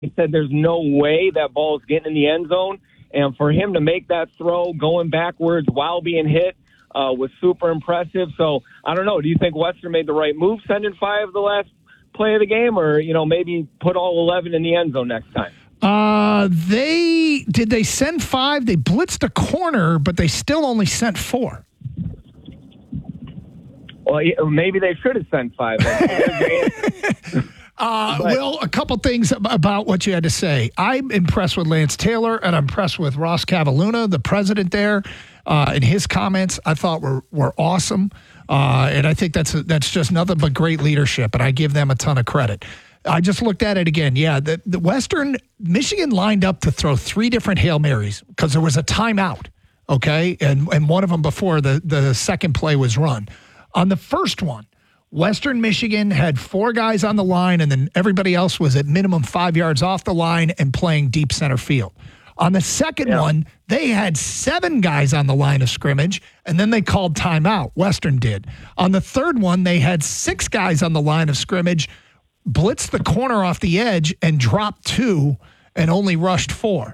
He said there's no way that ball's getting in the end zone. And for him to make that throw going backwards while being hit was super impressive. So, I don't know. Do you think Western made the right move sending 5 the last play of the game, or, maybe put all 11 in the end zone next time? Did they send 5? They blitzed a corner, but they still only sent 4. Well, maybe they should have sent 5. Will, a couple things about what you had to say. I'm impressed with Lance Taylor, and I'm impressed with Ross Cavaluna, the president there, and his comments I thought were awesome. And I think that's just nothing but great leadership, and I give them a ton of credit. I just looked at it again. Yeah, the Western Michigan lined up to throw 3 different Hail Marys because there was a timeout, okay, and one of them before the second play was run. On the first one, Western Michigan had 4 guys on the line, and then everybody else was at minimum 5 yards off the line and playing deep center field. On the second one, they had 7 guys on the line of scrimmage, and then they called timeout. Western did. On the third one, they had 6 guys on the line of scrimmage, blitzed the corner off the edge, and dropped 2 and only rushed 4.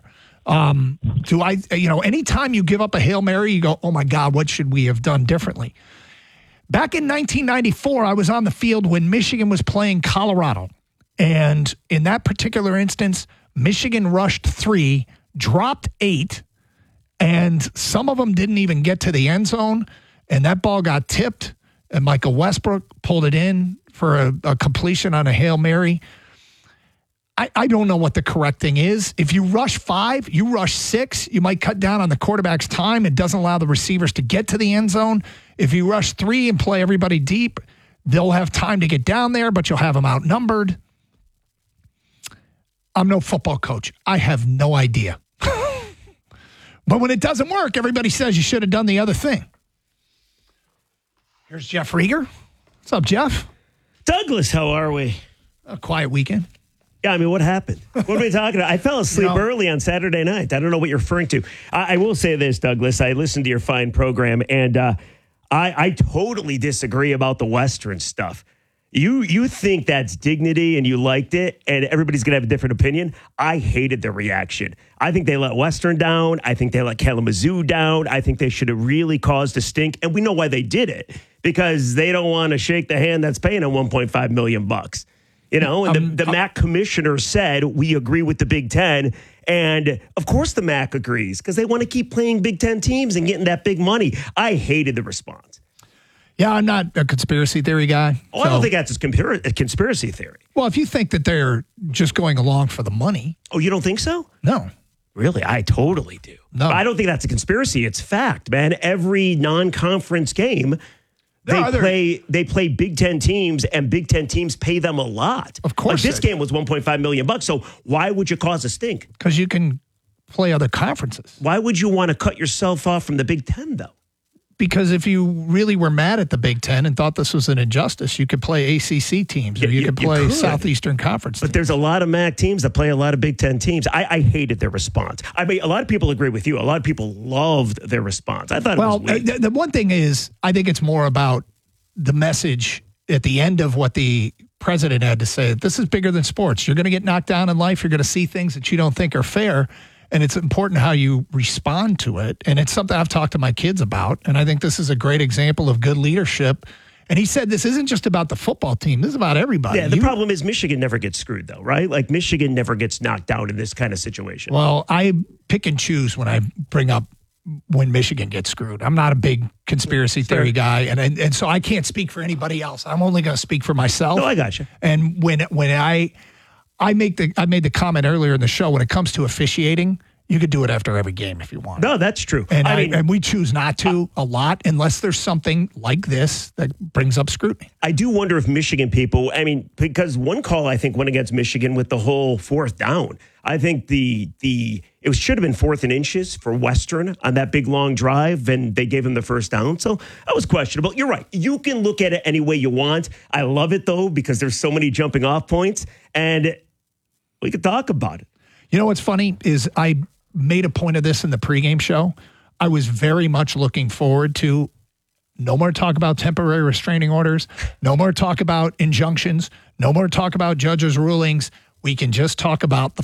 Anytime you give up a Hail Mary, you go, oh my God, what should we have done differently? Back in 1994, I was on the field when Michigan was playing Colorado. And in that particular instance, Michigan rushed 3, dropped 8, and some of them didn't even get to the end zone. And that ball got tipped, and Michael Westbrook pulled it in for a completion on a Hail Mary. I don't know what the correct thing is. If you rush 5, you rush 6, you might cut down on the quarterback's time. It doesn't allow the receivers to get to the end zone. If you rush 3 and play everybody deep, they'll have time to get down there, but you'll have them outnumbered. I'm no football coach. I have no idea. But when it doesn't work, everybody says you should have done the other thing. Here's Jeff Rieger. What's up, Jeff? Douglas, how are we? A quiet weekend. Yeah, I mean, what happened? What are we talking about? I fell asleep early on Saturday night. I don't know what you're referring to. I will say this, Douglas. I listened to your fine program, and I totally disagree about the Western stuff. You think that's dignity and you liked it, and everybody's going to have a different opinion. I hated the reaction. I think they let Western down. I think they let Kalamazoo down. I think they should have really caused a stink, and we know why they did it, because they don't want to shake the hand that's paying them $1.5 million. And the MAC commissioner said, we agree with the Big Ten. And, of course, the MAC agrees because they want to keep playing Big Ten teams and getting that big money. I hated the response. Yeah, I'm not a conspiracy theory guy. Oh, I don't think that's a conspiracy theory. Well, if you think that they're just going along for the money. Oh, you don't think so? No. Really? I totally do. No. But I don't think that's a conspiracy. It's fact, man. Every non-conference game, they play Big Ten teams, and Big Ten teams pay them a lot. Of course. Like this game was $1.5 million. So why would you cause a stink? Because you can play other conferences. Why would you want to cut yourself off from the Big Ten, though? Because if you really were mad at the Big Ten and thought this was an injustice, you could play ACC teams or you could play Southeastern Conference teams. But there's a lot of MAC teams that play a lot of Big Ten teams. I hated their response. I mean, a lot of people agree with you. A lot of people loved their response. I thought it was weak. The one thing is, I think it's more about the message at the end of what the president had to say. This is bigger than sports. You're going to get knocked down in life. You're going to see things that you don't think are fair. And it's important how you respond to it. And it's something I've talked to my kids about. And I think this is a great example of good leadership. And he said this isn't just about the football team. This is about everybody. Yeah, the problem is Michigan never gets screwed, though, right? Like Michigan never gets knocked down in this kind of situation. Well, I pick and choose when I bring up when Michigan gets screwed. I'm not a big conspiracy theory guy. And so I can't speak for anybody else. I'm only going to speak for myself. No, I got you. And when I made the comment earlier in the show, when it comes to officiating, you could do it after every game if you want. No, that's true. And we choose not to a lot unless there's something like this that brings up scrutiny. I do wonder if Michigan people, because one call I think went against Michigan with the whole 4th down. I think it should have been 4th and inches for Western on that big long drive, and they gave him the first down. So that was questionable. You're right. You can look at it any way you want. I love it, though, because there's so many jumping off points, and we could talk about it. You know what's funny is I made a point of this in the pregame show. I was very much looking forward to no more talk about temporary restraining orders, no more talk about injunctions, no more talk about judges' rulings. We can just talk about the